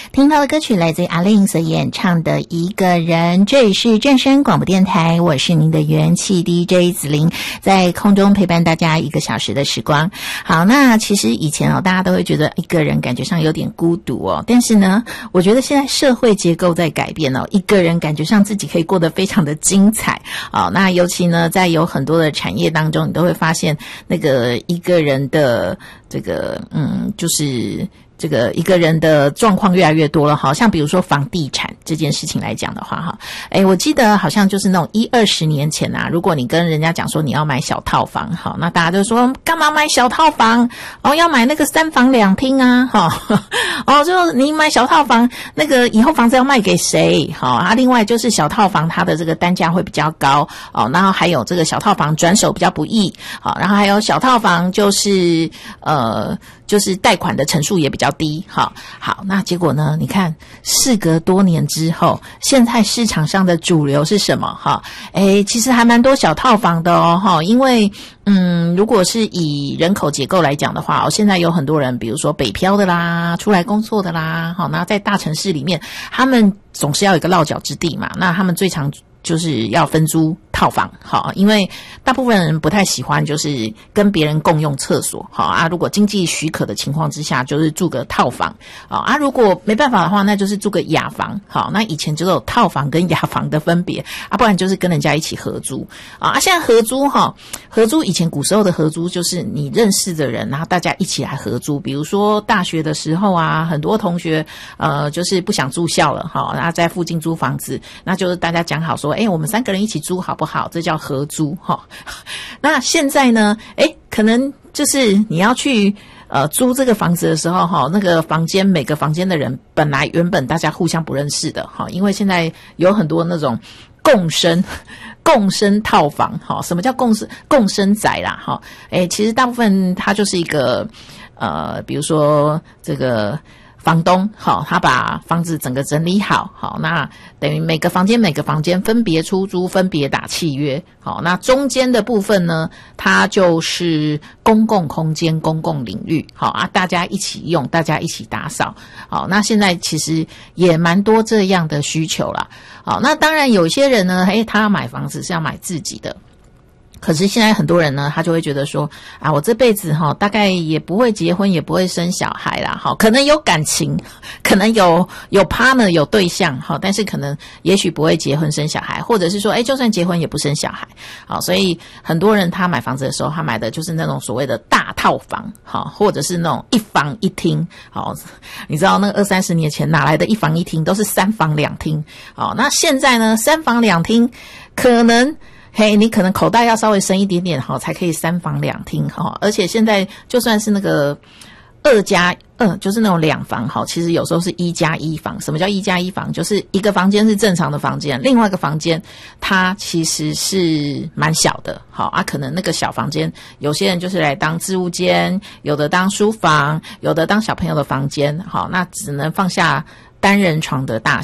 听到的歌曲来自阿令所演唱的《一个人》，这里是正声广播电台，我是您的元气 DJ 子琳，在空中陪伴大家1个小时的时光。好，那其实以前大家都会觉得一个人感觉上有点孤独但是呢，我觉得现在社会结构在改变一个人感觉上自己可以过得非常的精彩那尤其呢，在有很多的产业当中，你都会发现那个一个人的这个就是这个一个人的状况越来越多了，好像比如说房地产这件事情来讲的话我记得好像就是那种10-20年前如果你跟人家讲说你要买小套房那大家就说干嘛买小套房要买那个3房2厅就你买小套房那个以后房子要卖给谁另外就是小套房它的这个单价会比较高然后还有这个小套房转手比较不易然后还有小套房就是贷款的成数也比较低好，那结果呢，你看事隔多年之后，现在市场上的主流是什么其实还蛮多小套房的因为如果是以人口结构来讲的话现在有很多人比如说北漂的啦，出来工作的啦那在大城市里面他们总是要有一个落脚之地嘛，那他们最常就是要分租套房因为大部分人不太喜欢就是跟别人共用厕所如果经济许可的情况之下就是住个套房如果没办法的话那就是住个雅房那以前就有套房跟雅房的分别不然就是跟人家一起合租现在合租以前古时候的合租就是你认识的人然后大家一起来合租，比如说大学的时候很多同学就是不想住校了然后在附近租房子，那就是大家讲好说我们3个人一起租好不好，这叫合租那现在呢可能就是你要去租这个房子的时候那个房间每个房间的人原本大家互相不认识的因为现在有很多那种共生套房什么叫共生宅啦其实大部分它就是一个比如说这个房东他把房子整个整理好那等于每个房间分别出租，分别打契约那中间的部分呢，它就是公共空间、公共领域大家一起用，大家一起打扫那现在其实也蛮多这样的需求啦那当然有些人呢他要买房子是要买自己的，可是现在很多人呢，他就会觉得说我这辈子大概也不会结婚，也不会生小孩啦可能有感情，可能有 partner 有对象但是可能也许不会结婚生小孩，或者是说就算结婚也不生小孩所以很多人他买房子的时候，他买的就是那种所谓的大套房或者是那种1房1厅你知道那个20-30年前哪来的1房1厅，都是3房2厅那现在呢3房2厅可能你可能口袋要稍微深一点点才可以3房2厅而且现在就算是那个2+2就是那种2房其实有时候是1+1房。什么叫1+1房？就是一个房间是正常的房间，另外一个房间它其实是蛮小的可能那个小房间有些人就是来当置物间，有的当书房，有的当小朋友的房间那只能放下单人床的大